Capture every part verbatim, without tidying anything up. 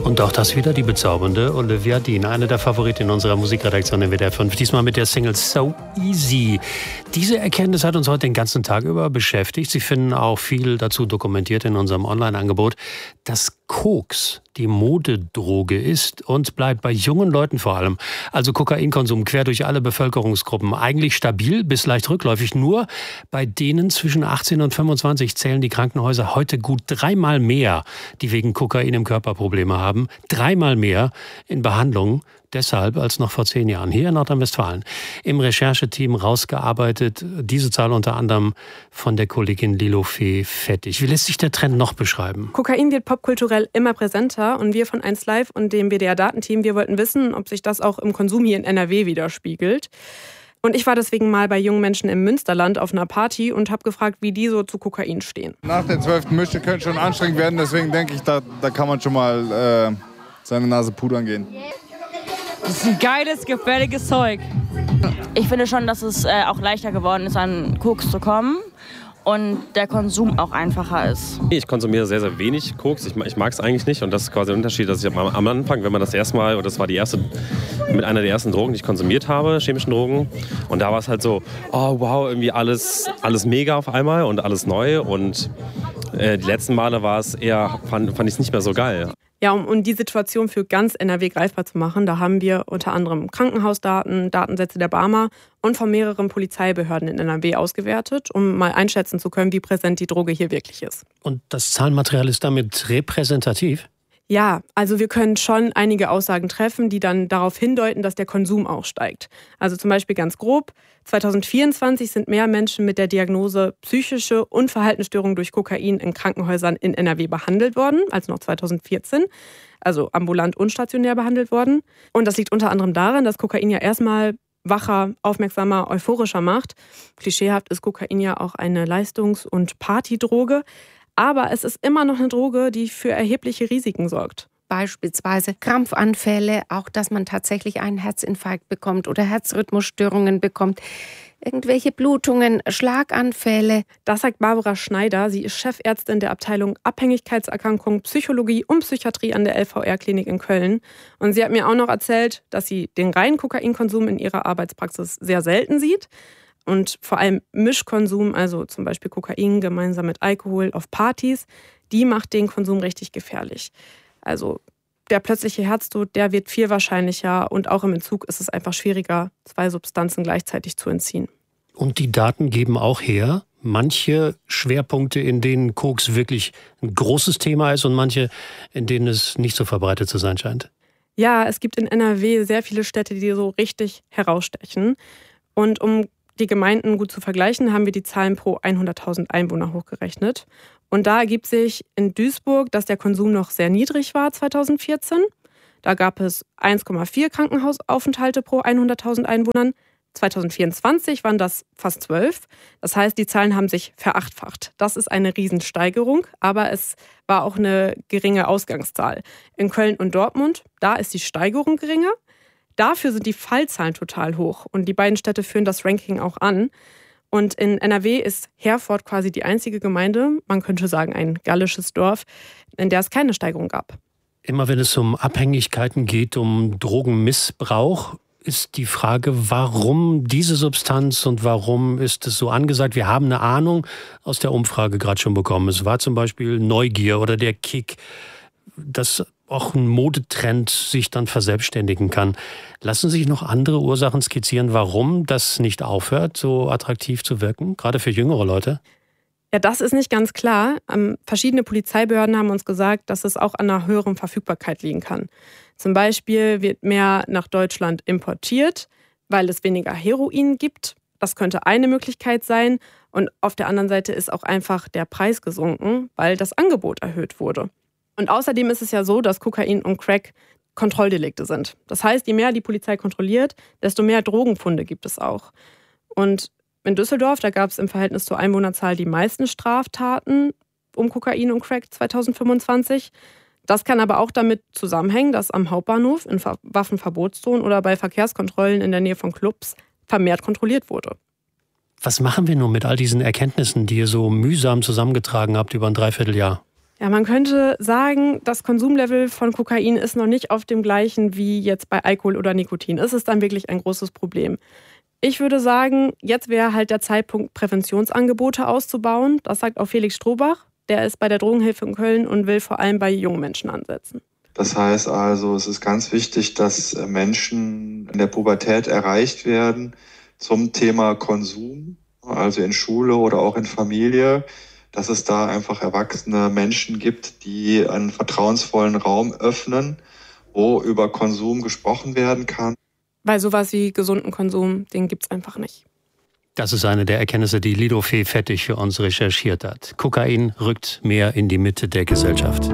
Und auch das wieder die bezaubernde Olivia Dean, eine der Favoriten unserer Musikredaktion in W D R fünf. Diesmal mit der Single So Easy. Diese Erkenntnis hat uns heute den ganzen Tag über beschäftigt. Sie finden auch viel dazu dokumentiert in unserem Online-Angebot, dass Koks die Modedroge ist und bleibt bei jungen Leuten vor allem. Also Kokainkonsum quer durch alle Bevölkerungsgruppen. Eigentlich stabil bis leicht rückläufig. Nur bei denen zwischen achtzehn und fünfundzwanzig zählen die Krankenhäuser heute gut dreimal mehr, die wegen Kokain im Körper Probleme haben. Dreimal mehr in Behandlung. Deshalb als noch vor zehn Jahren hier in Nordrhein-Westfalen. Im Rechercheteam rausgearbeitet, diese Zahl unter anderem von der Kollegin Lilofee Fettig. Wie lässt sich der Trend noch beschreiben? Kokain wird popkulturell immer präsenter und wir von eins Live und dem W D R-Datenteam, wir wollten wissen, ob sich das auch im Konsum hier in N R W widerspiegelt. Und ich war deswegen mal bei jungen Menschen im Münsterland auf einer Party und habe gefragt, wie die so zu Kokain stehen. Nach der zwölften Mische könnte schon anstrengend werden, deswegen denke ich, da, da kann man schon mal äh, seine Nase pudern gehen. Das ist ein geiles, gefährliches Zeug. Ich finde schon, dass es äh, auch leichter geworden ist, an Koks zu kommen und der Konsum auch einfacher ist. Ich konsumiere sehr, sehr wenig Koks. Ich, ich mag es eigentlich nicht und das ist quasi der Unterschied, dass ich am, am Anfang, wenn man das erste Mal, oder das war die erste, mit einer der ersten Drogen, die ich konsumiert habe, chemischen Drogen, und da war es halt so, oh wow, irgendwie alles, alles mega auf einmal und alles neu, und äh, die letzten Male war es eher, fand, fand ich es nicht mehr so geil. Ja, um, um die Situation für ganz N R W greifbar zu machen, da haben wir unter anderem Krankenhausdaten, Datensätze der Barmer und von mehreren Polizeibehörden in N R W ausgewertet, um mal einschätzen zu können, wie präsent die Droge hier wirklich ist. Und das Zahlenmaterial ist damit repräsentativ? Ja, also wir können schon einige Aussagen treffen, die dann darauf hindeuten, dass der Konsum auch steigt. Also zum Beispiel ganz grob, zwanzig vierundzwanzig sind mehr Menschen mit der Diagnose psychische und Verhaltensstörungen durch Kokain in Krankenhäusern in N R W behandelt worden, als noch zwanzig vierzehn, also ambulant und stationär behandelt worden. Und das liegt unter anderem daran, dass Kokain ja erstmal wacher, aufmerksamer, euphorischer macht. Klischeehaft ist Kokain ja auch eine Leistungs- und Partydroge. Aber es ist immer noch eine Droge, die für erhebliche Risiken sorgt. Beispielsweise Krampfanfälle, auch dass man tatsächlich einen Herzinfarkt bekommt oder Herzrhythmusstörungen bekommt, irgendwelche Blutungen, Schlaganfälle. Das sagt Barbara Schneider. Sie ist Chefärztin der Abteilung Abhängigkeitserkrankungen, Psychologie und Psychiatrie an der L V R-Klinik in Köln. Und sie hat mir auch noch erzählt, dass sie den reinen Kokainkonsum in ihrer Arbeitspraxis sehr selten sieht. Und vor allem Mischkonsum, also zum Beispiel Kokain gemeinsam mit Alkohol auf Partys, die macht den Konsum richtig gefährlich. Also der plötzliche Herztod, der wird viel wahrscheinlicher und auch im Entzug ist es einfach schwieriger, zwei Substanzen gleichzeitig zu entziehen. Und die Daten geben auch her, manche Schwerpunkte, in denen Koks wirklich ein großes Thema ist und manche, in denen es nicht so verbreitet zu sein scheint. Ja, es gibt in N R W sehr viele Städte, die so richtig herausstechen. Und um die Gemeinden gut zu vergleichen, haben wir die Zahlen pro hunderttausend Einwohner hochgerechnet. Und da ergibt sich in Duisburg, dass der Konsum noch sehr niedrig war zwanzig vierzehn. Da gab es eins Komma vier Krankenhausaufenthalte pro hunderttausend Einwohnern. zwanzig vierundzwanzig waren das fast zwölf. Das heißt, die Zahlen haben sich verachtfacht. Das ist eine Riesensteigerung, aber es war auch eine geringe Ausgangszahl. In Köln und Dortmund, da ist die Steigerung geringer. Dafür sind die Fallzahlen total hoch und die beiden Städte führen das Ranking auch an. Und in N R W ist Herford quasi die einzige Gemeinde, man könnte sagen ein gallisches Dorf, in der es keine Steigerung gab. Immer wenn es um Abhängigkeiten geht, um Drogenmissbrauch, ist die Frage, warum diese Substanz und warum ist es so angesagt? Wir haben eine Ahnung aus der Umfrage gerade schon bekommen. Es war zum Beispiel Neugier oder der Kick, dass auch ein Modetrend sich dann verselbstständigen kann. Lassen sich noch andere Ursachen skizzieren, warum das nicht aufhört, so attraktiv zu wirken, gerade für jüngere Leute? Ja, das ist nicht ganz klar. Ähm, verschiedene Polizeibehörden haben uns gesagt, dass es auch an einer höheren Verfügbarkeit liegen kann. Zum Beispiel wird mehr nach Deutschland importiert, weil es weniger Heroin gibt. Das könnte eine Möglichkeit sein. Und auf der anderen Seite ist auch einfach der Preis gesunken, weil das Angebot erhöht wurde. Und außerdem ist es ja so, dass Kokain und Crack Kontrolldelikte sind. Das heißt, je mehr die Polizei kontrolliert, desto mehr Drogenfunde gibt es auch. Und in Düsseldorf, da gab es im Verhältnis zur Einwohnerzahl die meisten Straftaten um Kokain und Crack zwanzig fünfundzwanzig. Das kann aber auch damit zusammenhängen, dass am Hauptbahnhof, in Waffenverbotszonen oder bei Verkehrskontrollen in der Nähe von Clubs vermehrt kontrolliert wurde. Was machen wir nun mit all diesen Erkenntnissen, die ihr so mühsam zusammengetragen habt über ein Dreivierteljahr? Ja, man könnte sagen, das Konsumlevel von Kokain ist noch nicht auf dem gleichen wie jetzt bei Alkohol oder Nikotin. Es ist dann wirklich ein großes Problem. Ich würde sagen, jetzt wäre halt der Zeitpunkt, Präventionsangebote auszubauen. Das sagt auch Felix Strohbach. Der ist bei der Drogenhilfe in Köln und will vor allem bei jungen Menschen ansetzen. Das heißt also, es ist ganz wichtig, dass Menschen in der Pubertät erreicht werden zum Thema Konsum, also in Schule oder auch in Familie, dass es da einfach erwachsene Menschen gibt, die einen vertrauensvollen Raum öffnen, wo über Konsum gesprochen werden kann. Weil sowas wie gesunden Konsum, den gibt's einfach nicht. Das ist eine der Erkenntnisse, die Lido Fee-Fettig für uns recherchiert hat. Kokain rückt mehr in die Mitte der Gesellschaft.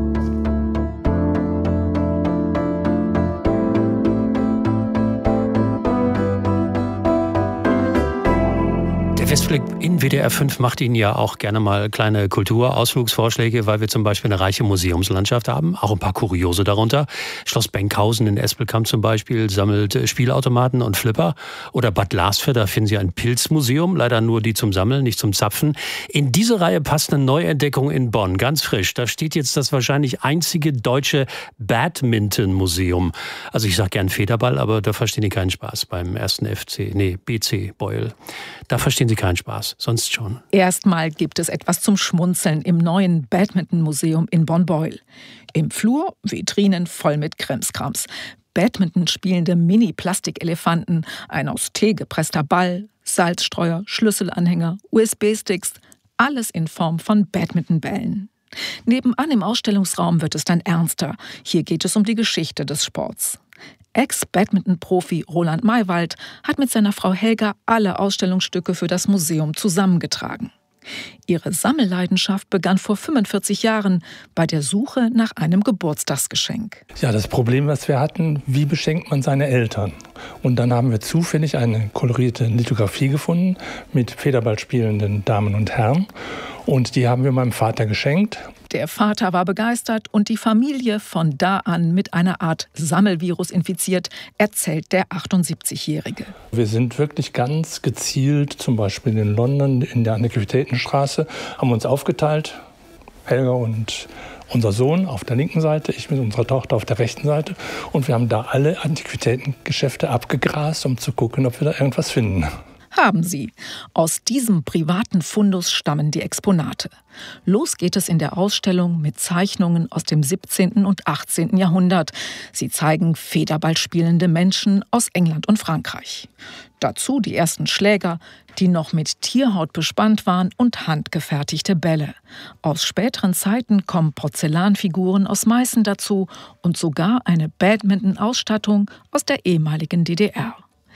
Westflick in W D R fünf macht Ihnen ja auch gerne mal kleine Kulturausflugsvorschläge, weil wir zum Beispiel eine reiche Museumslandschaft haben, auch ein paar Kuriose darunter. Schloss Benkhausen in Espelkamp zum Beispiel sammelt Spielautomaten und Flipper. Oder Bad Lasfer, da finden Sie ein Pilzmuseum, leider nur die zum Sammeln, nicht zum Zapfen. In diese Reihe passt eine Neuentdeckung in Bonn, ganz frisch. Da steht jetzt das wahrscheinlich einzige deutsche Badminton-Museum. Also ich sage gern Federball, aber da verstehen die keinen Spaß beim ersten F C, nee, B C Beuel. Da verstehen sie keinen Spaß, sonst schon. Erstmal gibt es etwas zum Schmunzeln im neuen Badminton-Museum in Bonn-Beuel. Im Flur Vitrinen voll mit Krimskrams. Badminton spielende Mini-Plastikelefanten, ein aus Tee gepresster Ball, Salzstreuer, Schlüsselanhänger, U S B-Sticks, alles in Form von Badmintonbällen. Nebenan im Ausstellungsraum wird es dann ernster. Hier geht es um die Geschichte des Sports. Ex-Badminton-Profi Roland Maywald hat mit seiner Frau Helga alle Ausstellungsstücke für das Museum zusammengetragen. Ihre Sammelleidenschaft begann vor fünfundvierzig Jahren bei der Suche nach einem Geburtstagsgeschenk. Ja, das Problem, was wir hatten, wie beschenkt man seine Eltern? Und dann haben wir zufällig eine kolorierte Lithografie gefunden mit Federball spielenden Damen und Herren. Und die haben wir meinem Vater geschenkt. Der Vater war begeistert und die Familie von da an mit einer Art Sammelvirus infiziert, erzählt der achtundsiebzigjährige. Wir sind wirklich ganz gezielt, zum Beispiel in London, in der Antiquitätenstraße, haben uns aufgeteilt, Helga und unser Sohn auf der linken Seite, ich mit unserer Tochter auf der rechten Seite. Und wir haben da alle Antiquitätengeschäfte abgegrast, um zu gucken, ob wir da irgendwas finden. Haben sie. Aus diesem privaten Fundus stammen die Exponate. Los geht es in der Ausstellung mit Zeichnungen aus dem siebzehnten und achtzehnten Jahrhundert. Sie zeigen Federball spielende Menschen aus England und Frankreich. Dazu die ersten Schläger, die noch mit Tierhaut bespannt waren, und handgefertigte Bälle. Aus späteren Zeiten kommen Porzellanfiguren aus Meißen dazu und sogar eine Badminton-Ausstattung aus der ehemaligen D D R.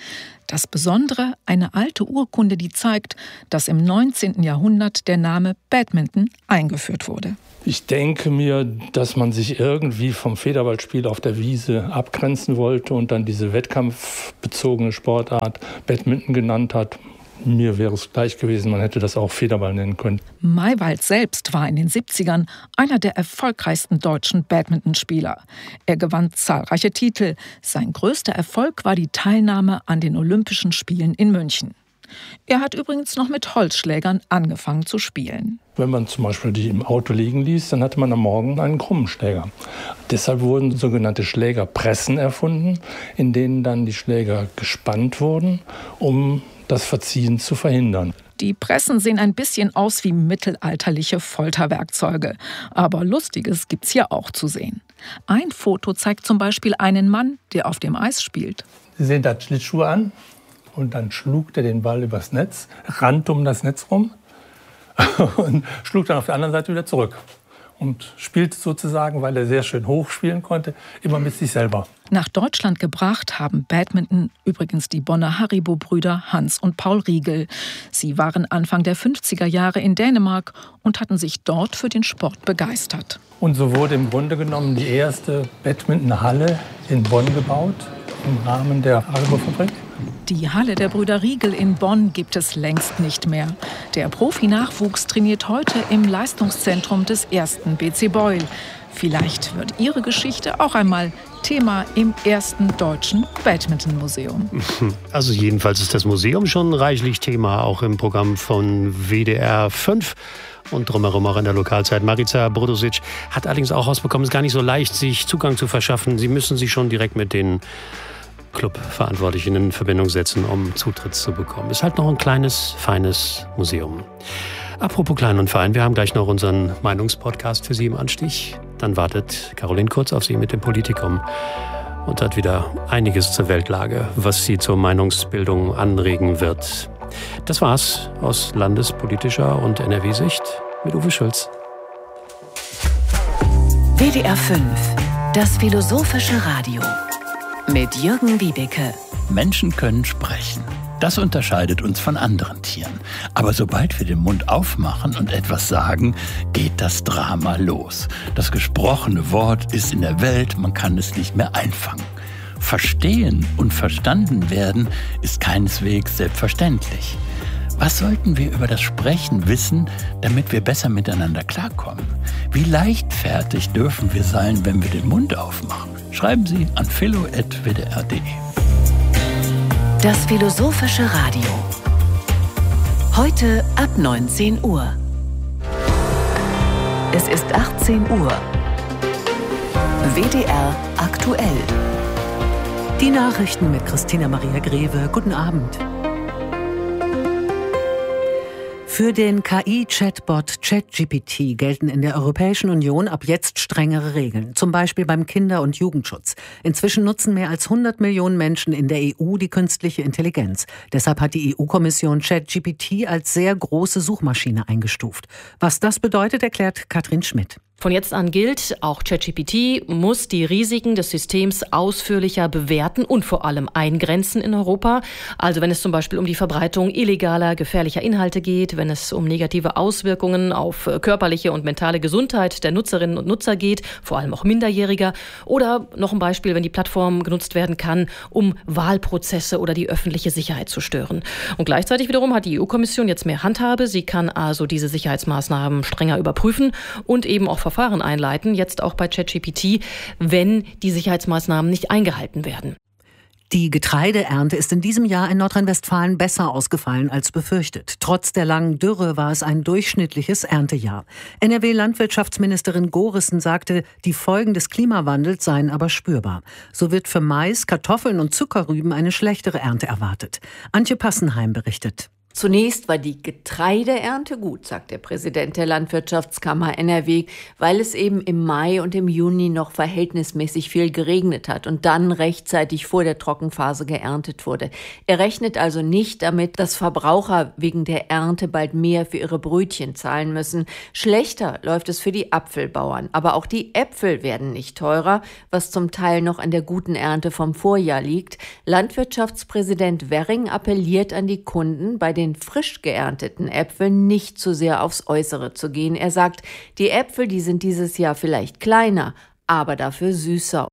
Das Besondere, eine alte Urkunde, die zeigt, dass im neunzehnten Jahrhundert der Name Badminton eingeführt wurde. Ich denke mir, dass man sich irgendwie vom Federballspiel auf der Wiese abgrenzen wollte und dann diese wettkampfbezogene Sportart Badminton genannt hat. Mir wäre es gleich gewesen, man hätte das auch Federball nennen können. Maywald selbst war in den siebzigern einer der erfolgreichsten deutschen Badmintonspieler. Er gewann zahlreiche Titel. Sein größter Erfolg war die Teilnahme an den Olympischen Spielen in München. Er hat übrigens noch mit Holzschlägern angefangen zu spielen. Wenn man zum Beispiel die im Auto liegen ließ, dann hatte man am Morgen einen krummen Schläger. Deshalb wurden sogenannte Schlägerpressen erfunden, in denen dann die Schläger gespannt wurden, um das Verziehen zu verhindern. Die Pressen sehen ein bisschen aus wie mittelalterliche Folterwerkzeuge. Aber Lustiges gibt's hier auch zu sehen. Ein Foto zeigt zum Beispiel einen Mann, der auf dem Eis spielt. Sie sehen da Schlittschuhe an und dann schlug er den Ball übers Netz, rannte um das Netz rum und schlug dann auf der anderen Seite wieder zurück. Und spielte sozusagen, weil er sehr schön hoch spielen konnte, immer mit sich selber. Nach Deutschland gebracht haben Badminton übrigens die Bonner Haribo-Brüder Hans und Paul Riegel. Sie waren Anfang der fünfziger Jahre in Dänemark und hatten sich dort für den Sport begeistert. Und so wurde im Grunde genommen die erste Badminton-Halle in Bonn gebaut, im Rahmen der Haribo-Fabrik. Die Halle der Brüder Riegel in Bonn gibt es längst nicht mehr. Der Profi-Nachwuchs trainiert heute im Leistungszentrum des ersten B C Beuel. Vielleicht wird ihre Geschichte auch einmal Thema im ersten deutschen Badminton-Museum. Also jedenfalls ist das Museum schon reichlich Thema, auch im Programm von W D R fünf. und drumherum auch in der Lokalzeit. Marica Brodosic hat allerdings auch rausbekommen, es ist gar nicht so leicht, sich Zugang zu verschaffen. Sie müssen sich schon direkt mit den Clubverantwortlichen in Verbindung setzen, um Zutritt zu bekommen. Ist halt noch ein kleines, feines Museum. Apropos klein und fein, wir haben gleich noch unseren Meinungspodcast für Sie im Anstich. Dann wartet Caroline Kurz auf Sie mit dem Politikum und hat wieder einiges zur Weltlage, was Sie zur Meinungsbildung anregen wird. Das war's aus landespolitischer und N R W-Sicht mit Uwe Schulz. W D R fünf, das philosophische Radio mit Jürgen Wiebeke. Menschen können sprechen. Das unterscheidet uns von anderen Tieren. Aber sobald wir den Mund aufmachen und etwas sagen, geht das Drama los. Das gesprochene Wort ist in der Welt, man kann es nicht mehr einfangen. Verstehen und verstanden werden ist keineswegs selbstverständlich. Was sollten wir über das Sprechen wissen, damit wir besser miteinander klarkommen? Wie leichtfertig dürfen wir sein, wenn wir den Mund aufmachen? Schreiben Sie an philo at w d r punkt d e. Das philosophische Radio. Heute ab neunzehn Uhr. Es ist achtzehn Uhr. W D R aktuell. Die Nachrichten mit Christina Maria Greve. Guten Abend. Für den K I-Chatbot ChatGPT gelten in der Europäischen Union ab jetzt strengere Regeln, zum Beispiel beim Kinder- und Jugendschutz. Inzwischen nutzen mehr als hundert Millionen Menschen in der E U die künstliche Intelligenz. Deshalb hat die E U-Kommission ChatGPT als sehr große Suchmaschine eingestuft. Was das bedeutet, erklärt Katrin Schmidt. Von jetzt an gilt, auch ChatGPT muss die Risiken des Systems ausführlicher bewerten und vor allem eingrenzen in Europa. Also wenn es zum Beispiel um die Verbreitung illegaler, gefährlicher Inhalte geht, wenn es um negative Auswirkungen auf körperliche und mentale Gesundheit der Nutzerinnen und Nutzer geht, vor allem auch Minderjähriger. Oder noch ein Beispiel, wenn die Plattform genutzt werden kann, um Wahlprozesse oder die öffentliche Sicherheit zu stören. Und gleichzeitig wiederum hat die E U-Kommission jetzt mehr Handhabe. Sie kann also diese Sicherheitsmaßnahmen strenger überprüfen und eben auch Verfahren einleiten, jetzt auch bei ChatGPT, wenn die Sicherheitsmaßnahmen nicht eingehalten werden. Die Getreideernte ist in diesem Jahr in Nordrhein-Westfalen besser ausgefallen als befürchtet. Trotz der langen Dürre war es ein durchschnittliches Erntejahr. N R W-Landwirtschaftsministerin Gorissen sagte, die Folgen des Klimawandels seien aber spürbar. So wird für Mais, Kartoffeln und Zuckerrüben eine schlechtere Ernte erwartet. Antje Passenheim berichtet. Zunächst war die Getreideernte gut, sagt der Präsident der Landwirtschaftskammer N R W, weil es eben im Mai und im Juni noch verhältnismäßig viel geregnet hat und dann rechtzeitig vor der Trockenphase geerntet wurde. Er rechnet also nicht damit, dass Verbraucher wegen der Ernte bald mehr für ihre Brötchen zahlen müssen. Schlechter läuft es für die Apfelbauern. Aber auch die Äpfel werden nicht teurer, was zum Teil noch an der guten Ernte vom Vorjahr liegt. Landwirtschaftspräsident Werring appelliert an die Kunden, bei den frisch geernteten Äpfeln nicht zu sehr aufs Äußere zu gehen. Er sagt, die Äpfel, die sind dieses Jahr vielleicht kleiner, aber dafür süßer.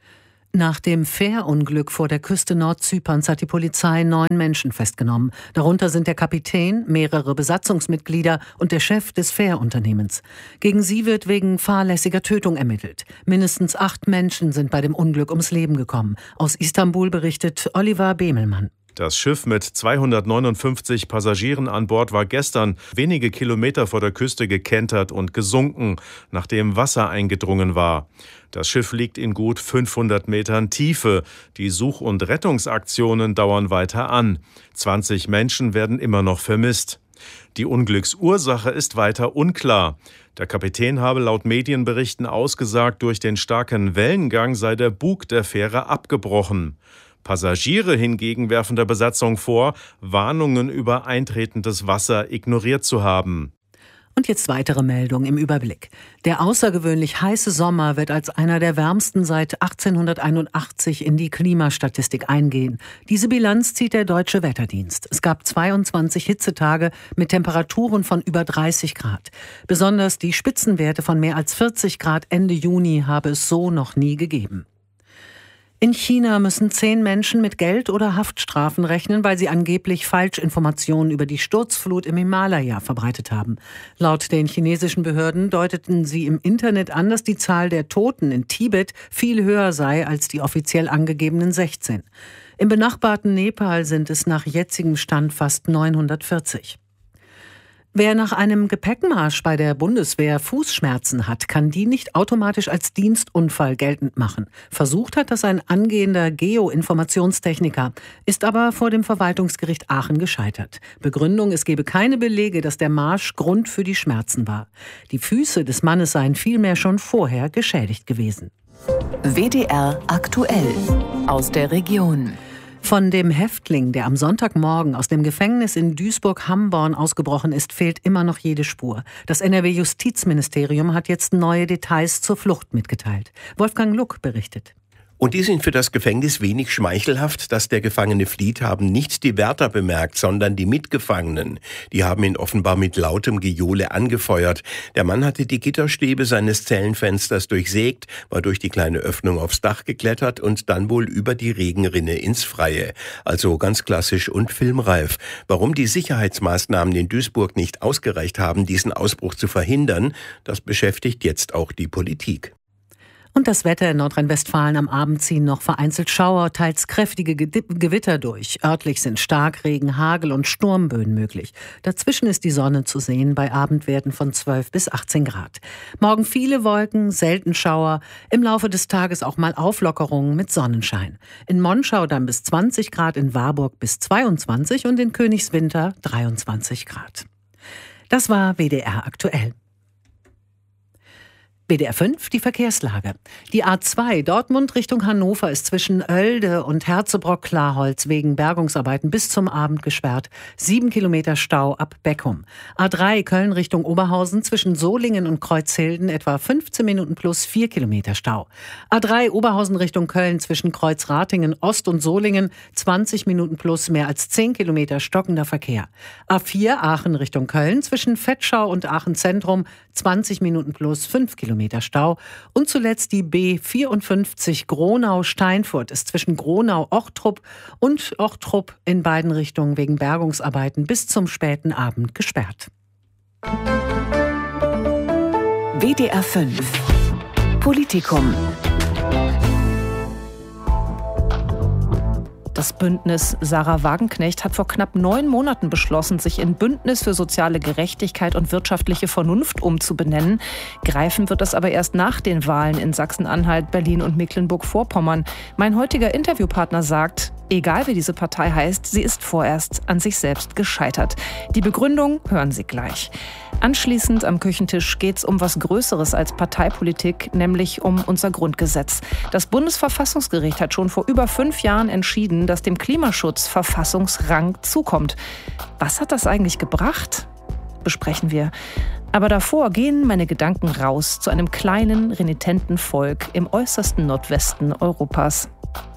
Nach dem Fährunglück vor der Küste Nordzyperns hat die Polizei neun Menschen festgenommen. Darunter sind der Kapitän, mehrere Besatzungsmitglieder und der Chef des Fährunternehmens. Gegen sie wird wegen fahrlässiger Tötung ermittelt. Mindestens acht Menschen sind bei dem Unglück ums Leben gekommen. Aus Istanbul berichtet Oliver Bemelmann. Das Schiff mit zweihundertneunundfünfzig Passagieren an Bord war gestern wenige Kilometer vor der Küste gekentert und gesunken, nachdem Wasser eingedrungen war. Das Schiff liegt in gut fünfhundert Metern Tiefe. Die Such- und Rettungsaktionen dauern weiter an. zwanzig Menschen werden immer noch vermisst. Die Unglücksursache ist weiter unklar. Der Kapitän habe laut Medienberichten ausgesagt, durch den starken Wellengang sei der Bug der Fähre abgebrochen. Passagiere hingegen werfen der Besatzung vor, Warnungen über eintretendes Wasser ignoriert zu haben. Und jetzt weitere Meldungen im Überblick. Der außergewöhnlich heiße Sommer wird als einer der wärmsten seit achtzehnhunderteinundachtzig in die Klimastatistik eingehen. Diese Bilanz zieht der Deutsche Wetterdienst. Es gab zweiundzwanzig Hitzetage mit Temperaturen von über dreißig Grad. Besonders die Spitzenwerte von mehr als vierzig Grad Ende Juni habe es so noch nie gegeben. In China müssen zehn Menschen mit Geld- oder Haftstrafen rechnen, weil sie angeblich Falschinformationen über die Sturzflut im Himalaya verbreitet haben. Laut den chinesischen Behörden deuteten sie im Internet an, dass die Zahl der Toten in Tibet viel höher sei als die offiziell angegebenen sechzehn. Im benachbarten Nepal sind es nach jetzigem Stand fast neunhundertvierzig. Wer nach einem Gepäckmarsch bei der Bundeswehr Fußschmerzen hat, kann die nicht automatisch als Dienstunfall geltend machen. Versucht hat das ein angehender Geoinformationstechniker, ist aber vor dem Verwaltungsgericht Aachen gescheitert. Begründung, es gebe keine Belege, dass der Marsch Grund für die Schmerzen war. Die Füße des Mannes seien vielmehr schon vorher geschädigt gewesen. W D R aktuell aus der Region. Von dem Häftling, der am Sonntagmorgen aus dem Gefängnis in Duisburg-Hamborn ausgebrochen ist, fehlt immer noch jede Spur. Das N R W-Justizministerium hat jetzt neue Details zur Flucht mitgeteilt. Wolfgang Luck berichtet. Und die sind für das Gefängnis wenig schmeichelhaft. Dass der Gefangene flieht, haben nicht die Wärter bemerkt, sondern die Mitgefangenen. Die haben ihn offenbar mit lautem Gejohle angefeuert. Der Mann hatte die Gitterstäbe seines Zellenfensters durchsägt, war durch die kleine Öffnung aufs Dach geklettert und dann wohl über die Regenrinne ins Freie. Also ganz klassisch und filmreif. Warum die Sicherheitsmaßnahmen in Duisburg nicht ausgereicht haben, diesen Ausbruch zu verhindern, das beschäftigt jetzt auch die Politik. Und das Wetter in Nordrhein-Westfalen: am Abend ziehen noch vereinzelt Schauer, teils kräftige Gewitter durch. Örtlich sind Starkregen, Hagel und Sturmböen möglich. Dazwischen ist die Sonne zu sehen bei Abendwerten von zwölf bis achtzehn Grad. Morgen viele Wolken, selten Schauer. Im Laufe des Tages auch mal Auflockerungen mit Sonnenschein. In Monschau dann bis zwanzig Grad, in Warburg bis zweiundzwanzig und in Königswinter dreiundzwanzig Grad. Das war W D R aktuell. W D R fünf, die Verkehrslage. Die A zwei Dortmund Richtung Hannover ist zwischen Oelde und Herzebrock-Klarholz wegen Bergungsarbeiten bis zum Abend gesperrt. Sieben Kilometer Stau ab Beckum. A drei Köln Richtung Oberhausen zwischen Solingen und Kreuzhilden etwa fünfzehn Minuten plus vier Kilometer Stau. A drei Oberhausen Richtung Köln zwischen Kreuzratingen Ost und Solingen zwanzig Minuten plus mehr als zehn Kilometer stockender Verkehr. A vier Aachen Richtung Köln zwischen Vetschau und Aachen Zentrum zwanzig Minuten plus fünf Kilometer Stau. Und zuletzt die B vierundfünfzig Gronau-Steinfurt ist zwischen Gronau-Ochtrup und Ochtrup in beiden Richtungen wegen Bergungsarbeiten bis zum späten Abend gesperrt. W D R fünf Politikum. Das Bündnis Sarah Wagenknecht hat vor knapp neun Monaten beschlossen, sich in Bündnis für soziale Gerechtigkeit und wirtschaftliche Vernunft umzubenennen. Greifen wird das aber erst nach den Wahlen in Sachsen-Anhalt, Berlin und Mecklenburg-Vorpommern. Mein heutiger Interviewpartner sagt, egal wie diese Partei heißt, sie ist vorerst an sich selbst gescheitert. Die Begründung hören Sie gleich. Anschließend am Küchentisch geht es um was Größeres als Parteipolitik, nämlich um unser Grundgesetz. Das Bundesverfassungsgericht hat schon vor über fünf Jahren entschieden, dass dem Klimaschutz Verfassungsrang zukommt. Was hat das eigentlich gebracht? Besprechen wir. Aber davor gehen meine Gedanken raus zu einem kleinen, renitenten Volk im äußersten Nordwesten Europas.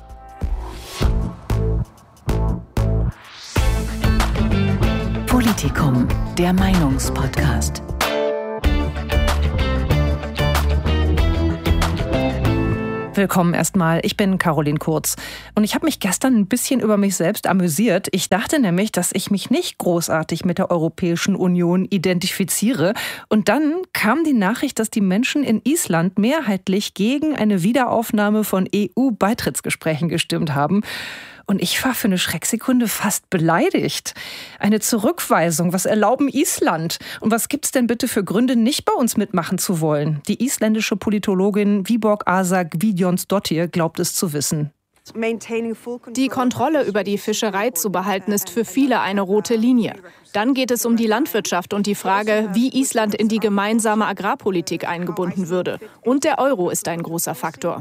Politikum, der Meinungspodcast. Willkommen erstmal, ich bin Caroline Kurz und ich habe mich gestern ein bisschen über mich selbst amüsiert. Ich dachte nämlich, dass ich mich nicht großartig mit der Europäischen Union identifiziere. Und dann kam die Nachricht, dass die Menschen in Island mehrheitlich gegen eine Wiederaufnahme von E U-Beitrittsgesprächen gestimmt haben. Und ich war für eine Schrecksekunde fast beleidigt. Eine Zurückweisung, was erlauben Island? Und was gibt's denn bitte für Gründe, nicht bei uns mitmachen zu wollen? Die isländische Politologin Viborg Asa Gvidjonsdottir glaubt es zu wissen. Die Kontrolle über die Fischerei zu behalten, ist für viele eine rote Linie. Dann geht es um die Landwirtschaft und die Frage, wie Island in die gemeinsame Agrarpolitik eingebunden würde. Und der Euro ist ein großer Faktor.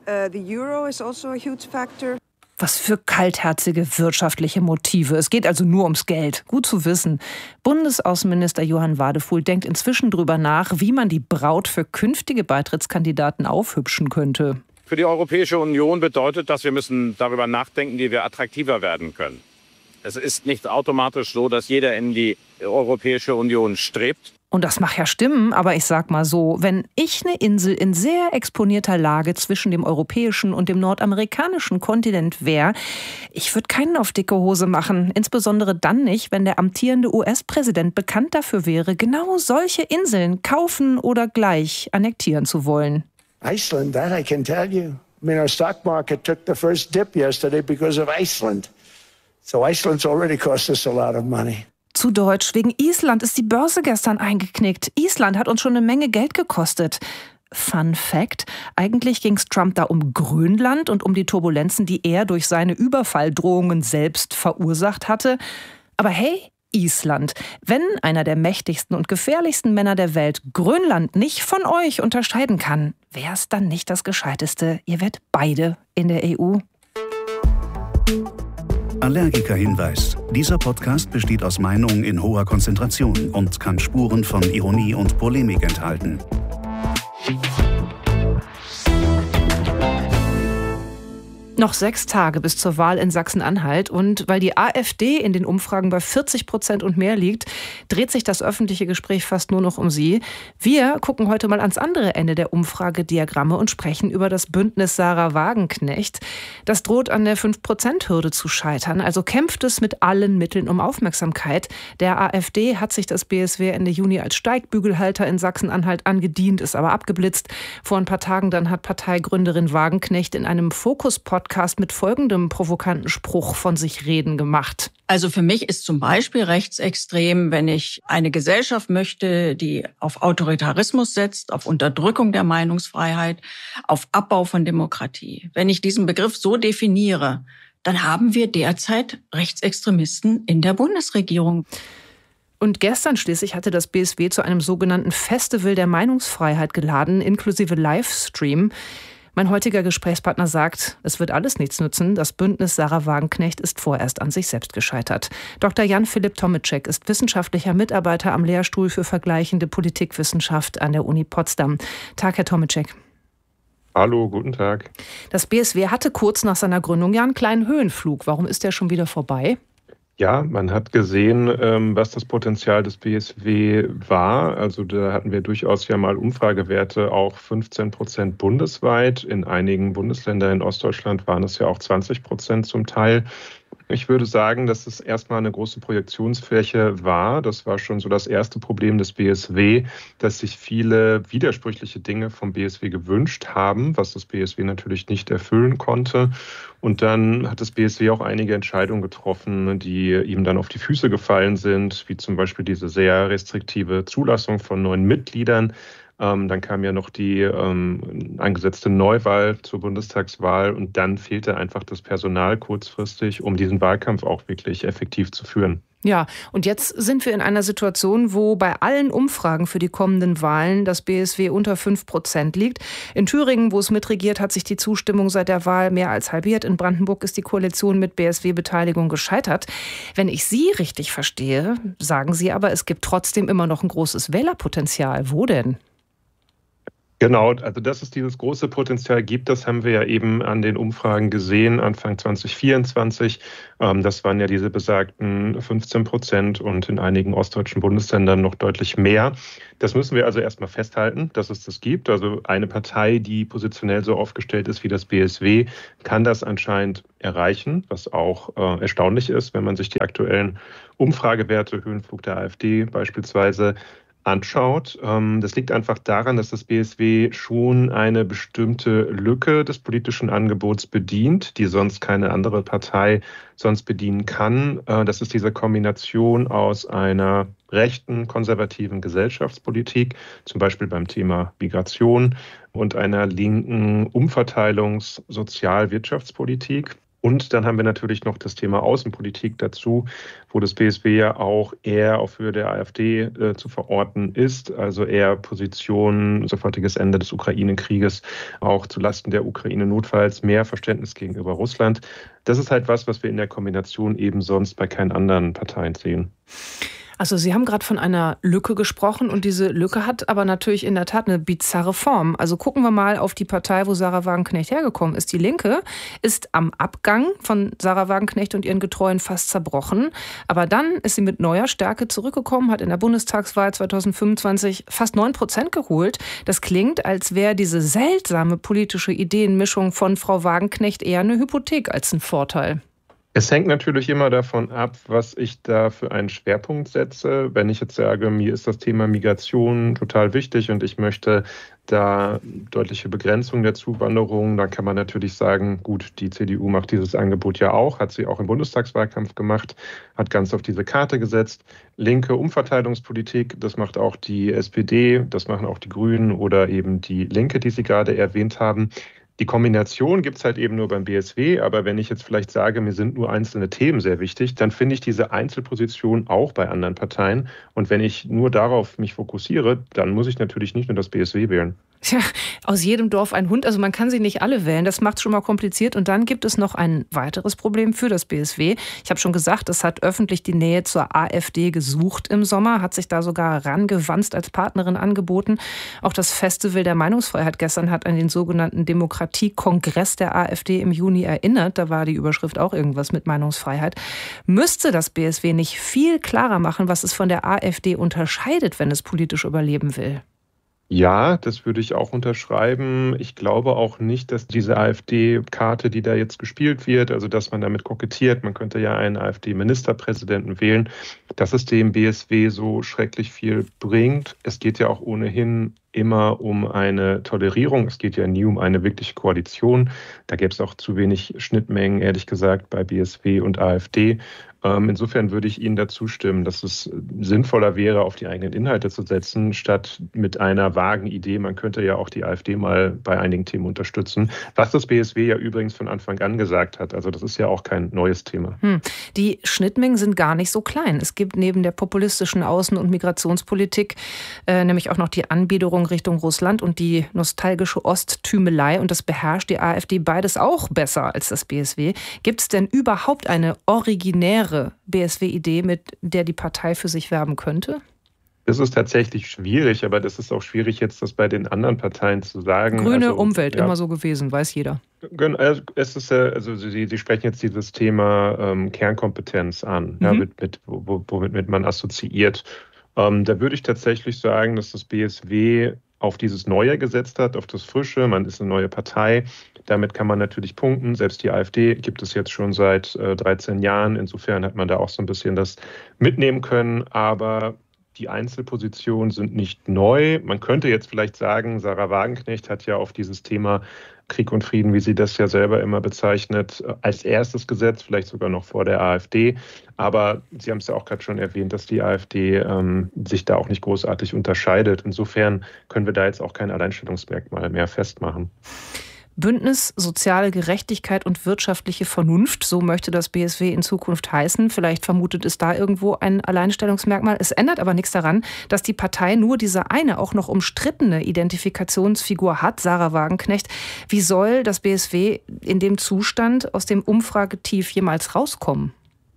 Was für kaltherzige wirtschaftliche Motive. Es geht also nur ums Geld. Gut zu wissen. Bundesaußenminister Johann Wadefuhl denkt inzwischen darüber nach, wie man die Braut für künftige Beitrittskandidaten aufhübschen könnte. Für die Europäische Union bedeutet das, wir müssen darüber nachdenken, wie wir attraktiver werden können. Es ist nicht automatisch so, dass jeder in die Europäische Union strebt. Und das mag ja stimmen, aber ich sag mal so, wenn ich eine Insel in sehr exponierter Lage zwischen dem europäischen und dem nordamerikanischen Kontinent wäre, ich würde keinen auf dicke Hose machen. Insbesondere dann nicht, wenn der amtierende U S-Präsident bekannt dafür wäre, genau solche Inseln kaufen oder gleich annektieren zu wollen. Iceland, that I can tell you. I mean, our stock market took the first dip yesterday because of Iceland. So Iceland's already cost us a lot of money. Zu deutsch, wegen Island ist die Börse gestern eingeknickt. Island hat uns schon eine Menge Geld gekostet. Fun Fact: Eigentlich ging es Trump da um Grönland und um die Turbulenzen, die er durch seine Überfalldrohungen selbst verursacht hatte. Aber hey, Island, wenn einer der mächtigsten und gefährlichsten Männer der Welt Grönland nicht von euch unterscheiden kann, wäre es dann nicht das Gescheiteste? Ihr werdet beide in der E U. Allergiker-Hinweis. Dieser Podcast besteht aus Meinungen in hoher Konzentration und kann Spuren von Ironie und Polemik enthalten. Noch sechs Tage bis zur Wahl in Sachsen-Anhalt und weil die AfD in den Umfragen bei vierzig Prozent und mehr liegt, dreht sich das öffentliche Gespräch fast nur noch um sie. Wir gucken heute mal ans andere Ende der Umfragediagramme und sprechen über das Bündnis Sarah Wagenknecht. Das droht an der fünf Prozent Hürde zu scheitern, also kämpft es mit allen Mitteln um Aufmerksamkeit. Der AfD hat sich das B S W Ende Juni als Steigbügelhalter in Sachsen-Anhalt angedient, ist aber abgeblitzt. Vor ein paar Tagen dann hat Parteigründerin Wagenknecht in einem Fokus-Podcast mit folgendem provokanten Spruch von sich reden gemacht. Also für mich ist zum Beispiel rechtsextrem, wenn ich eine Gesellschaft möchte, die auf Autoritarismus setzt, auf Unterdrückung der Meinungsfreiheit, auf Abbau von Demokratie. Wenn ich diesen Begriff so definiere, dann haben wir derzeit Rechtsextremisten in der Bundesregierung. Und gestern schließlich hatte das B S W zu einem sogenannten Festival der Meinungsfreiheit geladen, inklusive Livestream. Mein heutiger Gesprächspartner sagt, es wird alles nichts nützen. Das Bündnis Sarah Wagenknecht ist vorerst an sich selbst gescheitert. Doktor Jan-Philipp Tomicek ist wissenschaftlicher Mitarbeiter am Lehrstuhl für vergleichende Politikwissenschaft an der Uni Potsdam. Tag, Herr Tomicek. Hallo, guten Tag. Das B S W hatte kurz nach seiner Gründung ja einen kleinen Höhenflug. Warum ist der schon wieder vorbei? Ja, man hat gesehen, was das Potenzial des B S W war. Also da hatten wir durchaus ja mal Umfragewerte, auch fünfzehn Prozent bundesweit. In einigen Bundesländern in Ostdeutschland waren es ja auch zwanzig Prozent zum Teil. Ich würde sagen, dass es erstmal eine große Projektionsfläche war. Das war schon so das erste Problem des B S W, dass sich viele widersprüchliche Dinge vom B S W gewünscht haben, was das B S W natürlich nicht erfüllen konnte. Und dann hat das B S W auch einige Entscheidungen getroffen, die ihm dann auf die Füße gefallen sind, wie zum Beispiel diese sehr restriktive Zulassung von neuen Mitgliedern. Ähm, dann kam ja noch die ähm, angesetzte Neuwahl zur Bundestagswahl und dann fehlte einfach das Personal kurzfristig, um diesen Wahlkampf auch wirklich effektiv zu führen. Ja, und jetzt sind wir in einer Situation, wo bei allen Umfragen für die kommenden Wahlen das B S W unter fünf Prozent liegt. In Thüringen, wo es mitregiert, hat sich die Zustimmung seit der Wahl mehr als halbiert. In Brandenburg ist die Koalition mit B S W-Beteiligung gescheitert. Wenn ich Sie richtig verstehe, sagen Sie aber, es gibt trotzdem immer noch ein großes Wählerpotenzial. Wo denn? Genau, also dass es dieses große Potenzial gibt, das haben wir ja eben an den Umfragen gesehen, Anfang zwanzig vierundzwanzig. Das waren ja diese besagten fünfzehn Prozent und in einigen ostdeutschen Bundesländern noch deutlich mehr. Das müssen wir also erstmal festhalten, dass es das gibt. Also eine Partei, die positionell so aufgestellt ist wie das B S W, kann das anscheinend erreichen, was auch äh, erstaunlich ist, wenn man sich die aktuellen Umfragewerte, Höhenflug der AfD beispielsweise, anschaut. Das liegt einfach daran, dass das B S W schon eine bestimmte Lücke des politischen Angebots bedient, die sonst keine andere Partei sonst bedienen kann. Das ist diese Kombination aus einer rechten, konservativen Gesellschaftspolitik, zum Beispiel beim Thema Migration, und einer linken Umverteilungs-, Sozial-, Wirtschaftspolitik. Und dann haben wir natürlich noch das Thema Außenpolitik dazu, wo das B S W ja auch eher auf Höhe der AfD äh, zu verorten ist, also eher Position, sofortiges Ende des Ukraine-Krieges, auch zulasten der Ukraine notfalls, mehr Verständnis gegenüber Russland. Das ist halt was, was wir in der Kombination eben sonst bei keinen anderen Parteien sehen. Also Sie haben gerade von einer Lücke gesprochen und diese Lücke hat aber natürlich in der Tat eine bizarre Form. Also gucken wir mal auf die Partei, wo Sarah Wagenknecht hergekommen ist. Die Linke ist am Abgang von Sarah Wagenknecht und ihren Getreuen fast zerbrochen. Aber dann ist sie mit neuer Stärke zurückgekommen, hat in der Bundestagswahl zwanzig fünfundzwanzig fast neun Prozent geholt. Das klingt, als wäre diese seltsame politische Ideenmischung von Frau Wagenknecht eher eine Hypothek als ein Vorteil. Es hängt natürlich immer davon ab, was ich da für einen Schwerpunkt setze. Wenn ich jetzt sage, mir ist das Thema Migration total wichtig und ich möchte da deutliche Begrenzung der Zuwanderung, dann kann man natürlich sagen, gut, die C D U macht dieses Angebot ja auch, hat sie auch im Bundestagswahlkampf gemacht, hat ganz auf diese Karte gesetzt. Linke Umverteilungspolitik, das macht auch die S P D, das machen auch die Grünen oder eben die Linke, die Sie gerade erwähnt haben. Die Kombination gibt es halt eben nur beim B S W, aber wenn ich jetzt vielleicht sage, mir sind nur einzelne Themen sehr wichtig, dann finde ich diese Einzelposition auch bei anderen Parteien. Und wenn ich nur darauf mich fokussiere, dann muss ich natürlich nicht nur das B S W wählen. Tja, aus jedem Dorf ein Hund. Also man kann sie nicht alle wählen. Das macht es schon mal kompliziert. Und dann gibt es noch ein weiteres Problem für das B S W. Ich habe schon gesagt, es hat öffentlich die Nähe zur AfD gesucht im Sommer, hat sich da sogar rangewanzt als Partnerin angeboten. Auch das Festival der Meinungsfreiheit gestern hat an den sogenannten Demokratiekongress der AfD im Juni erinnert. Da war die Überschrift auch irgendwas mit Meinungsfreiheit. Müsste das B S W nicht viel klarer machen, was es von der AfD unterscheidet, wenn es politisch überleben will? Ja, das würde ich auch unterschreiben. Ich glaube auch nicht, dass diese AfD-Karte, die da jetzt gespielt wird, also dass man damit kokettiert, man könnte ja einen AfD-Ministerpräsidenten wählen, dass es dem B S W so schrecklich viel bringt. Es geht ja auch ohnehin immer um eine Tolerierung. Es geht ja nie um eine wirkliche Koalition. Da gäbe es auch zu wenig Schnittmengen, ehrlich gesagt, bei B S W und AfD. Insofern würde ich Ihnen dazu stimmen, dass es sinnvoller wäre, auf die eigenen Inhalte zu setzen, statt mit einer vagen Idee, man könnte ja auch die AfD mal bei einigen Themen unterstützen, was das B S W ja übrigens von Anfang an gesagt hat. Also das ist ja auch kein neues Thema. Hm. Die Schnittmengen sind gar nicht so klein. Es gibt neben der populistischen Außen- und Migrationspolitik äh, nämlich auch noch die Anbiederung Richtung Russland und die nostalgische Osttümelei. Und das beherrscht die AfD beides auch besser als das B S W. Gibt es denn überhaupt eine originäre B S W-Idee, mit der die Partei für sich werben könnte? Das ist tatsächlich schwierig, aber das ist auch schwierig, jetzt das bei den anderen Parteien zu sagen. Grüne also, Umwelt, ja, immer so gewesen, weiß jeder. Es ist, also Sie, Sie sprechen jetzt dieses Thema ähm, Kernkompetenz an, mhm. ja, mit, mit, womit man assoziiert. Ähm, da würde ich tatsächlich sagen, dass das B S W auf dieses Neue gesetzt hat, auf das Frische. Man ist eine neue Partei. Damit kann man natürlich punkten. Selbst die AfD gibt es jetzt schon seit äh, dreizehn Jahren. Insofern hat man da auch so ein bisschen das mitnehmen können. Aber die Einzelpositionen sind nicht neu. Man könnte jetzt vielleicht sagen, Sarah Wagenknecht hat ja auf dieses Thema Krieg und Frieden, wie sie das ja selber immer bezeichnet, als erstes gesetzt, vielleicht sogar noch vor der AfD. Aber Sie haben es ja auch gerade schon erwähnt, dass die AfD ähm, sich da auch nicht großartig unterscheidet. Insofern können wir da jetzt auch kein Alleinstellungsmerkmal mehr festmachen. Bündnis Soziale Gerechtigkeit und wirtschaftliche Vernunft, so möchte das B S W in Zukunft heißen. Vielleicht vermutet es da irgendwo ein Alleinstellungsmerkmal. Es ändert aber nichts daran, dass die Partei nur diese eine, auch noch umstrittene Identifikationsfigur hat, Sarah Wagenknecht. Wie soll das B S W in dem Zustand aus dem Umfragetief jemals rauskommen?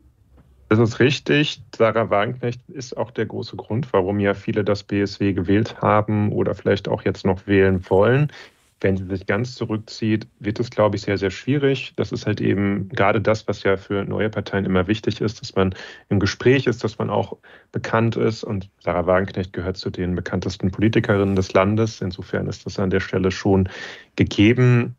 Das ist richtig. Sarah Wagenknecht ist auch der große Grund, warum ja viele das B S W gewählt haben oder vielleicht auch jetzt noch wählen wollen. Wenn sie sich ganz zurückzieht, wird es, glaube ich, sehr, sehr schwierig. Das ist halt eben gerade das, was ja für neue Parteien immer wichtig ist, dass man im Gespräch ist, dass man auch bekannt ist. Und Sarah Wagenknecht gehört zu den bekanntesten Politikerinnen des Landes. Insofern ist das an der Stelle schon gegeben.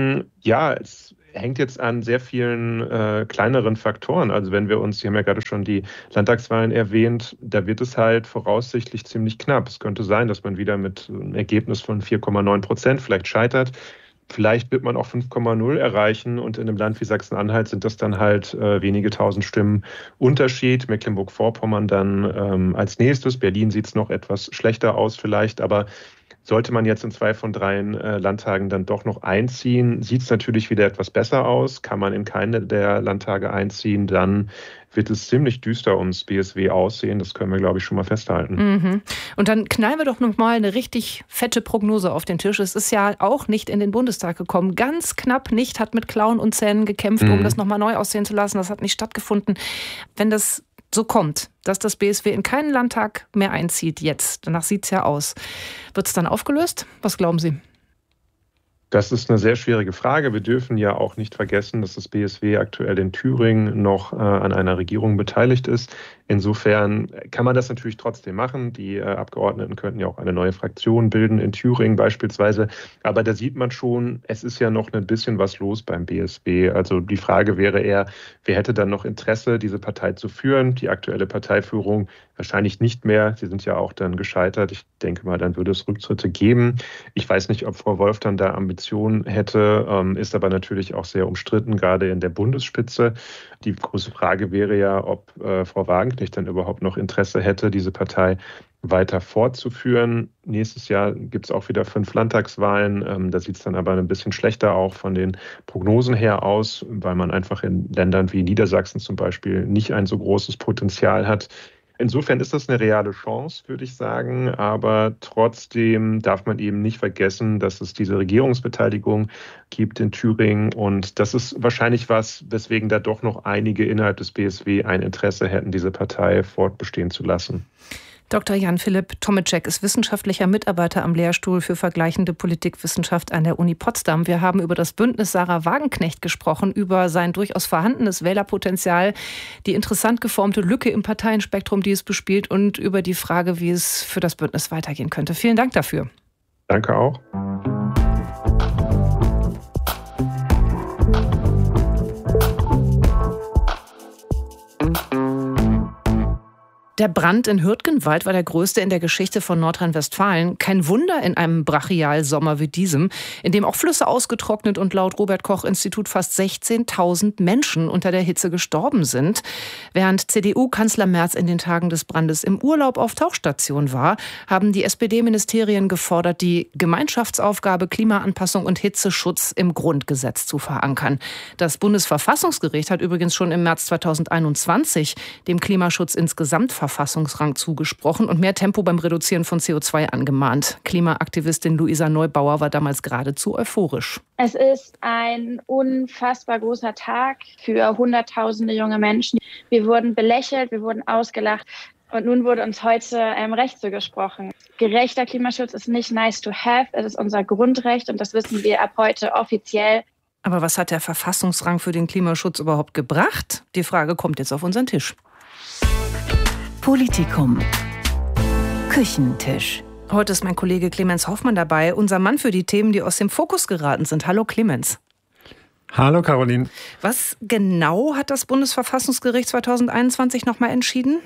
Ja, es hängt jetzt an sehr vielen äh, kleineren Faktoren. Also wenn wir uns, Sie haben ja gerade schon die Landtagswahlen erwähnt, da wird es halt voraussichtlich ziemlich knapp. Es könnte sein, dass man wieder mit einem Ergebnis von vier Komma neun Prozent vielleicht scheitert. Vielleicht wird man auch fünf Komma null erreichen und in einem Land wie Sachsen-Anhalt sind das dann halt äh, wenige tausend Stimmen Unterschied. Mecklenburg-Vorpommern dann ähm, als nächstes. Berlin sieht es noch etwas schlechter aus vielleicht, aber sollte man jetzt in zwei von drei äh, Landtagen dann doch noch einziehen, sieht es natürlich wieder etwas besser aus. Kann man in keine der Landtage einziehen, dann wird es ziemlich düster ums B S W aussehen. Das können wir, glaube ich, schon mal festhalten. Mhm. Und dann knallen wir doch noch mal eine richtig fette Prognose auf den Tisch. Es ist ja auch nicht in den Bundestag gekommen. Ganz knapp nicht, hat mit Klauen und Zähnen gekämpft, mhm. um das noch mal neu aussehen zu lassen. Das hat nicht stattgefunden. Wenn das so kommt, dass das B S W in keinen Landtag mehr einzieht jetzt, danach sieht es ja aus, wird es dann aufgelöst? Was glauben Sie? Das ist eine sehr schwierige Frage. Wir dürfen ja auch nicht vergessen, dass das B S W aktuell in Thüringen noch äh, an einer Regierung beteiligt ist. Insofern kann man das natürlich trotzdem machen. Die äh, Abgeordneten könnten ja auch eine neue Fraktion bilden in Thüringen beispielsweise. Aber da sieht man schon, es ist ja noch ein bisschen was los beim B S W. Also die Frage wäre eher, wer hätte dann noch Interesse, diese Partei zu führen? Die aktuelle Parteiführung wahrscheinlich nicht mehr. Sie sind ja auch dann gescheitert. Ich denke mal, dann würde es Rücktritte geben. Ich weiß nicht, ob Frau Wolf dann da Ambitionen hätte, ähm, ist aber natürlich auch sehr umstritten, gerade in der Bundesspitze. Die große Frage wäre ja, ob äh, Frau Wagenknecht dann überhaupt noch Interesse hätte, diese Partei weiter fortzuführen. Nächstes Jahr gibt es auch wieder fünf Landtagswahlen. Ähm, da sieht es dann aber ein bisschen schlechter auch von den Prognosen her aus, weil man einfach in Ländern wie Niedersachsen zum Beispiel nicht ein so großes Potenzial hat. Insofern ist das eine reale Chance, würde ich sagen. Aber trotzdem darf man eben nicht vergessen, dass es diese Regierungsbeteiligung gibt in Thüringen. Und das ist wahrscheinlich was, weswegen da doch noch einige innerhalb des B S W ein Interesse hätten, diese Partei fortbestehen zu lassen. Doktor Jan-Philipp Tomeczek ist wissenschaftlicher Mitarbeiter am Lehrstuhl für vergleichende Politikwissenschaft an der Uni Potsdam. Wir haben über das Bündnis Sarah Wagenknecht gesprochen, über sein durchaus vorhandenes Wählerpotenzial, die interessant geformte Lücke im Parteienspektrum, die es bespielt, und über die Frage, wie es für das Bündnis weitergehen könnte. Vielen Dank dafür. Danke auch. Der Brand in Hürtgenwald war der größte in der Geschichte von Nordrhein-Westfalen. Kein Wunder in einem Brachialsommer wie diesem, in dem auch Flüsse ausgetrocknet und laut Robert-Koch-Institut fast sechzehntausend Menschen unter der Hitze gestorben sind. Während C D U-Kanzler Merz in den Tagen des Brandes im Urlaub auf Tauchstation war, haben die S P D-Ministerien gefordert, die Gemeinschaftsaufgabe Klimaanpassung und Hitzeschutz im Grundgesetz zu verankern. Das Bundesverfassungsgericht hat übrigens schon im März zweitausendeinundzwanzig dem Klimaschutz insgesamt Verfassungsrang zugesprochen und mehr Tempo beim Reduzieren von C O zwei angemahnt. Klimaaktivistin Luisa Neubauer war damals geradezu euphorisch. Es ist ein unfassbar großer Tag für Hunderttausende junge Menschen. Wir wurden belächelt, wir wurden ausgelacht. Und nun wurde uns heute ähm, Recht zugesprochen. Gerechter Klimaschutz ist nicht nice to have, es ist unser Grundrecht und das wissen wir ab heute offiziell. Aber was hat der Verfassungsrang für den Klimaschutz überhaupt gebracht? Die Frage kommt jetzt auf unseren Tisch. Politikum. Küchentisch. Heute ist mein Kollege Clemens Hoffmann dabei, unser Mann für die Themen, die aus dem Fokus geraten sind. Hallo Clemens. Hallo Caroline. Was genau hat das Bundesverfassungsgericht zweitausendeinundzwanzig nochmal entschieden?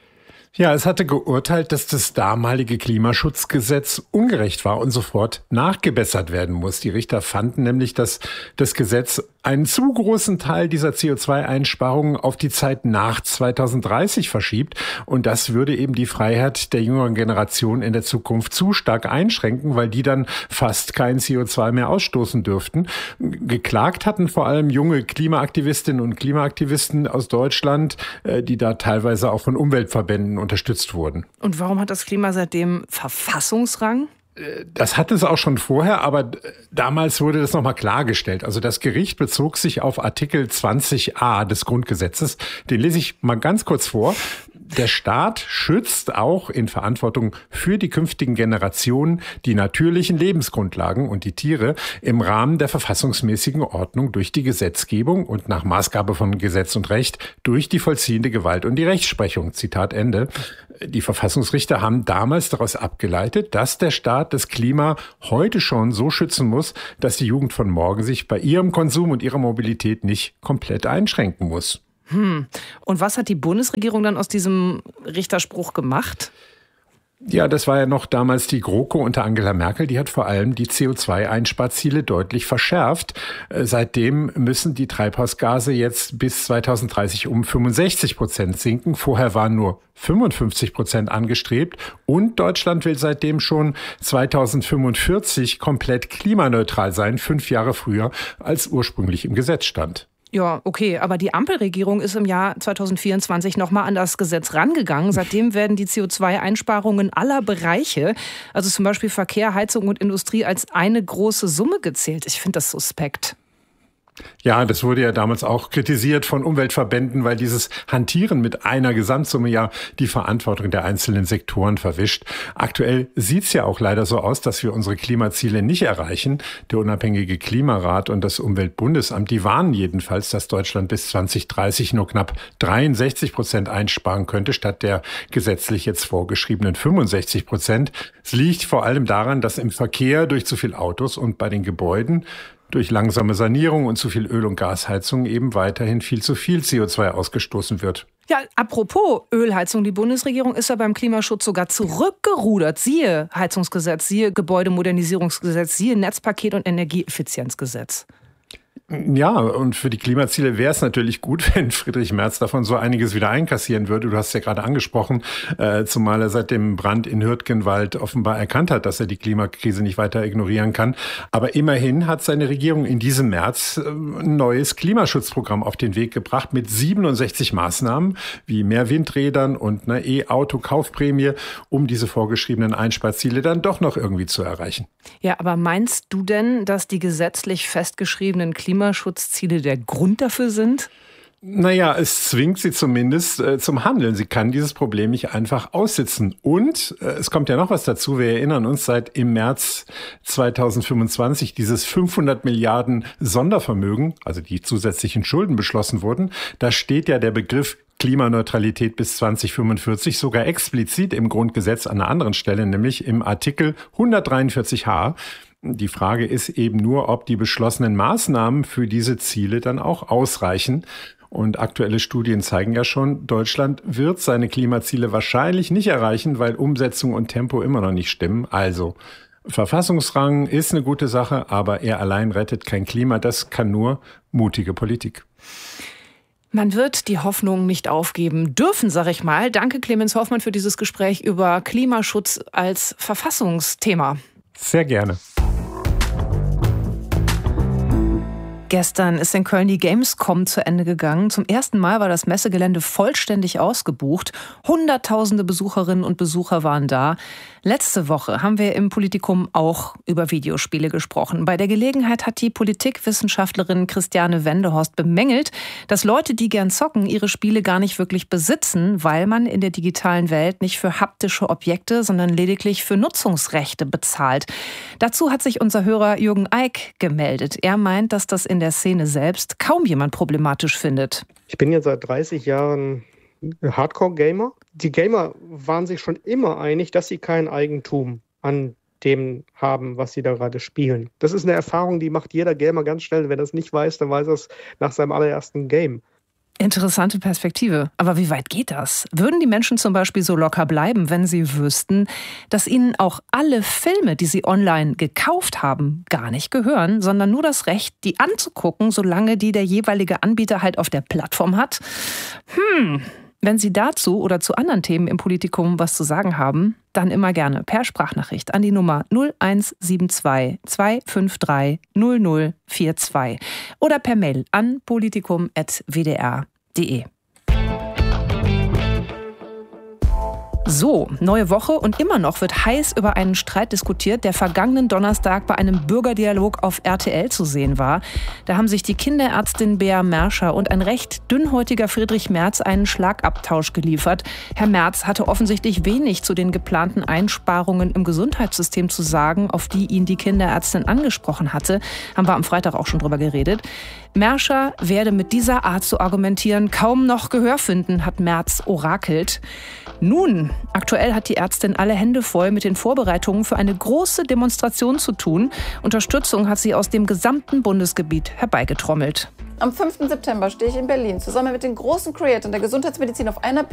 Ja, es hatte geurteilt, dass das damalige Klimaschutzgesetz ungerecht war und sofort nachgebessert werden muss. Die Richter fanden nämlich, dass das Gesetz einen zu großen Teil dieser C O zwei Einsparungen auf die Zeit nach zweitausenddreißig verschiebt. Und das würde eben die Freiheit der jüngeren Generation in der Zukunft zu stark einschränken, weil die dann fast kein C O zwei mehr ausstoßen dürften. Geklagt hatten vor allem junge Klimaaktivistinnen und Klimaaktivisten aus Deutschland, die da teilweise auch von Umweltverbänden unterstützt wurden. Und warum hat das Klima seitdem Verfassungsrang? Das hatte es auch schon vorher, aber damals wurde das nochmal klargestellt. Also das Gericht bezog sich auf Artikel zwanzig a des Grundgesetzes. Den lese ich mal ganz kurz vor. Der Staat schützt auch in Verantwortung für die künftigen Generationen die natürlichen Lebensgrundlagen und die Tiere im Rahmen der verfassungsmäßigen Ordnung durch die Gesetzgebung und nach Maßgabe von Gesetz und Recht durch die vollziehende Gewalt und die Rechtsprechung. Zitat Ende. Die Verfassungsrichter haben damals daraus abgeleitet, dass der Staat das Klima heute schon so schützen muss, dass die Jugend von morgen sich bei ihrem Konsum und ihrer Mobilität nicht komplett einschränken muss. Hm. Und was hat die Bundesregierung dann aus diesem Richterspruch gemacht? Ja, das war ja noch damals die GroKo unter Angela Merkel. Die hat vor allem die C O zwei Einsparziele deutlich verschärft. Seitdem müssen die Treibhausgase jetzt bis zweitausenddreißig um fünfundsechzig Prozent sinken. Vorher waren nur fünfundfünfzig Prozent angestrebt. Und Deutschland will seitdem schon zweitausendfünfundvierzig komplett klimaneutral sein, fünf Jahre früher, als ursprünglich im Gesetz stand. Ja, okay, aber die Ampelregierung ist im Jahr zweitausendvierundzwanzig nochmal an das Gesetz rangegangen. Seitdem werden die C O zwei Einsparungen aller Bereiche, also zum Beispiel Verkehr, Heizung und Industrie, als eine große Summe gezählt. Ich finde das suspekt. Ja, das wurde ja damals auch kritisiert von Umweltverbänden, weil dieses Hantieren mit einer Gesamtsumme ja die Verantwortung der einzelnen Sektoren verwischt. Aktuell sieht's ja auch leider so aus, dass wir unsere Klimaziele nicht erreichen. Der unabhängige Klimarat und das Umweltbundesamt, die warnen jedenfalls, dass Deutschland bis zwanzig dreißig nur knapp dreiundsechzig Prozent einsparen könnte, statt der gesetzlich jetzt vorgeschriebenen fünfundsechzig Prozent. Es liegt vor allem daran, dass im Verkehr durch zu viel Autos und bei den Gebäuden durch langsame Sanierung und zu viel Öl- und Gasheizung eben weiterhin viel zu viel C O zwei ausgestoßen wird. Ja, apropos Ölheizung, die Bundesregierung ist ja beim Klimaschutz sogar zurückgerudert. Siehe Heizungsgesetz, siehe Gebäudemodernisierungsgesetz, siehe Netzpaket und Energieeffizienzgesetz. Ja, und für die Klimaziele wäre es natürlich gut, wenn Friedrich Merz davon so einiges wieder einkassieren würde. Du hast es ja gerade angesprochen, äh, zumal er seit dem Brand in Hürtgenwald offenbar erkannt hat, dass er die Klimakrise nicht weiter ignorieren kann. Aber immerhin hat seine Regierung in diesem März äh, ein neues Klimaschutzprogramm auf den Weg gebracht mit siebenundsechzig Maßnahmen, wie mehr Windrädern und eine E-Auto-Kaufprämie, um diese vorgeschriebenen Einsparziele dann doch noch irgendwie zu erreichen. Ja, aber meinst du denn, dass die gesetzlich festgeschriebenen Klimaschutzziele der Grund dafür sind? Naja, es zwingt sie zumindest äh, zum Handeln. Sie kann dieses Problem nicht einfach aussitzen. Und äh, es kommt ja noch was dazu. Wir erinnern uns, seit im März zweitausendfünfundzwanzig dieses fünfhundert Milliarden Sondervermögen, also die zusätzlichen Schulden beschlossen wurden. Da steht ja der Begriff Klimaneutralität bis zweitausendfünfundvierzig sogar explizit im Grundgesetz an einer anderen Stelle, nämlich im Artikel hundertdreiundvierzig H. Die Frage ist eben nur, ob die beschlossenen Maßnahmen für diese Ziele dann auch ausreichen. Und aktuelle Studien zeigen ja schon, Deutschland wird seine Klimaziele wahrscheinlich nicht erreichen, weil Umsetzung und Tempo immer noch nicht stimmen. Also Verfassungsrang ist eine gute Sache, aber er allein rettet kein Klima. Das kann nur mutige Politik. Man wird die Hoffnung nicht aufgeben dürfen, sag ich mal. Danke, Clemens Hoffmann, für dieses Gespräch über Klimaschutz als Verfassungsthema. Sehr gerne. Gestern ist in Köln die Gamescom zu Ende gegangen. Zum ersten Mal war das Messegelände vollständig ausgebucht. Hunderttausende Besucherinnen und Besucher waren da. Letzte Woche haben wir im Politikum auch über Videospiele gesprochen. Bei der Gelegenheit hat die Politikwissenschaftlerin Christiane Wendehorst bemängelt, dass Leute, die gern zocken, ihre Spiele gar nicht wirklich besitzen, weil man in der digitalen Welt nicht für haptische Objekte, sondern lediglich für Nutzungsrechte bezahlt. Dazu hat sich unser Hörer Jürgen Eick gemeldet. Er meint, dass das in der Szene selbst kaum jemand problematisch findet. Ich bin jetzt seit dreißig Jahren Hardcore-Gamer. Die Gamer waren sich schon immer einig, dass sie kein Eigentum an dem haben, was sie da gerade spielen. Das ist eine Erfahrung, die macht jeder Gamer ganz schnell. Wenn er es nicht weiß, dann weiß er es nach seinem allerersten Game. Interessante Perspektive. Aber wie weit geht das? Würden die Menschen zum Beispiel so locker bleiben, wenn sie wüssten, dass ihnen auch alle Filme, die sie online gekauft haben, gar nicht gehören, sondern nur das Recht, die anzugucken, solange die der jeweilige Anbieter halt auf der Plattform hat? Hm, wenn Sie dazu oder zu anderen Themen im Politikum was zu sagen haben, dann immer gerne per Sprachnachricht an die Nummer null eins sieben zwei zwei fünf drei null null vier zwei oder per Mail an politikum punkt w d r punkt d e. So, neue Woche und immer noch wird heiß über einen Streit diskutiert, der vergangenen Donnerstag bei einem Bürgerdialog auf R T L zu sehen war. Da haben sich die Kinderärztin Bea Merscher und ein recht dünnhäutiger Friedrich Merz einen Schlagabtausch geliefert. Herr Merz hatte offensichtlich wenig zu den geplanten Einsparungen im Gesundheitssystem zu sagen, auf die ihn die Kinderärztin angesprochen hatte. Haben wir am Freitag auch schon drüber geredet. Merscher werde mit dieser Art zu argumentieren kaum noch Gehör finden, hat Merz orakelt. Nun, aktuell hat die Ärztin alle Hände voll mit den Vorbereitungen für eine große Demonstration zu tun. Unterstützung hat sie aus dem gesamten Bundesgebiet herbeigetrommelt. Am fünften September stehe ich in Berlin zusammen mit den großen Creatoren der Gesundheitsmedizin auf einer Bühne.